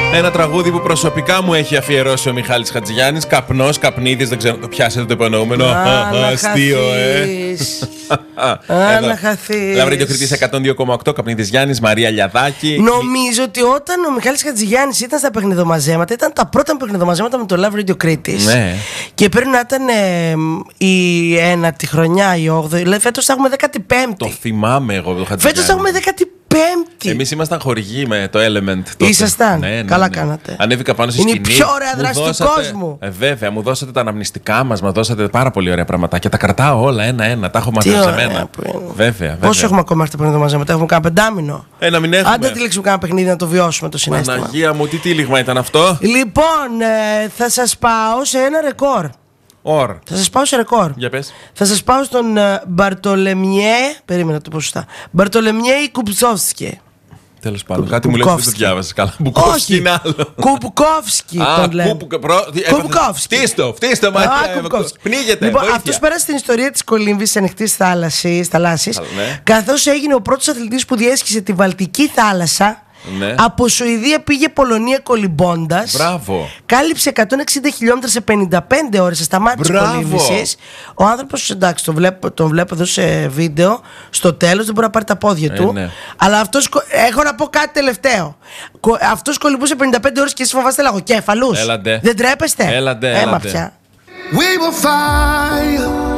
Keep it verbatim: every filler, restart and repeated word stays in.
Ένα τραγούδι που προσωπικά μου έχει αφιερώσει ο Μιχάλης Χατζηγιάννης. Καπνός, καπνίδης, δεν ξέρω, το πιάσετε το υπονοούμενο. Αστείο, ε. Να χαθείς. Λαύριο Κρήτης εκατόν δύο κόμμα οκτώ, Καπνίδης Γιάννης, Μαρία Λιαδάκη. Νομίζω ότι όταν ο Μιχάλης Χατζηγιάννης ήταν στα παιχνιδομαζέματα, ήταν τα πρώτα παιχνιδομαζέματα με το Love Radio Κρήτης. Ναι. Και πρέπει να ήταν ε, η ένατη χρονιά, η όγδοη. Δηλαδή φέτος θα έχουμε δέκατη πέμπτη. Το θυμάμαι εγώ το Χατζηγιάννη. Φέτος θα έχουμε δέκατη πέμπτη. Εμείς ήμασταν χορηγοί με το Element τότε. Ήσασταν. Ναι, ναι, Καλά ναι. κάνατε. Ανέβηκα πάνω στη Είναι σκηνή. η πιο ωραία Μου δράση δώσατε... του κόσμου. Ε, βέβαια, μου δώσατε τα αναμνηστικά μας, μου δώσατε πάρα πολύ ωραία πράγματα. Και τα κρατάω όλα ένα-ένα. Τα έχω μαζεμένα. Βέβαια, βέβαια. Πόσο έχουμε ακόμα αυτά τα παιχνιδομαζέματα, έχουμε κάνα πεντάμινο. Ε, να μην έχουμε. Άντε τυλίξουμε κάνα παιχνίδι να το βιώσουμε το συνέστημα. Παναγία μου, τι τύλιγμα ήταν αυτό. Λοιπόν, ε, θα σας πάω σε ένα ρεκόρ. Ορ. Θα σας πάω σε ρεκόρ. Για πες. Θα σας πάω στον ε, Μπαρτολεμιέ. Περίμενα το πω σωστά. Μπαρτολεμιέ Κουμπτσόφσκι. Τέλος πάντων, κάτι μου λέει ότι δεν το διάβασες καλά. Όχι, είναι άλλο. Κουμπουκόφσκι τον λένε. Κουμπουκόφσκι. Φτύστο, φτύστο, μα πνίγεται. Λοιπόν, αυτός πέρασε στην ιστορία της κολύμβης της ανοιχτής θάλασσης, καθώς έγινε ο πρώτος αθλητής που διέσχισε τη Βαλτική θάλασσα. Ναι. Από Σουηδία πήγε Πολωνία κολυμπώντας. Μπράβο. Κάλυψε εκατόν εξήντα χιλιόμετρα σε πενήντα πέντε ώρες. Σταμάτησε κολύμβησης. Ο άνθρωπος, εντάξει, τον βλέπω, τον βλέπω εδώ σε βίντεο. Στο τέλος δεν μπορεί να πάρει τα πόδια του. Ε, ναι. Αλλά αυτός, έχω να πω κάτι τελευταίο. Αυτός κολυμπούσε πενήντα πέντε ώρες και εσείς φοβάστε λαγοκέφαλους. Έλαντε. Δεν τρέπεστε. Έλαντε, Έμα έλαντε. πια. We will fly.